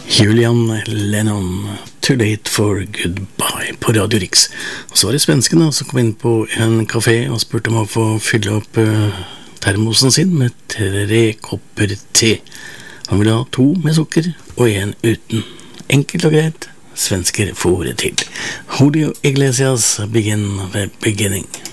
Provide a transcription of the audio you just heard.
Julian Lennon, Too Late for Goodbye på Radio Rix. Og så var det svensken da, som kom inn på en kafé og spurte om å få fylle opp termosen sin med 3 kopper te. Han ville ha 2 med sukker og 1 uten. Enkelt og greit, svensker får det til. Julio Iglesias, Begin the Beginning.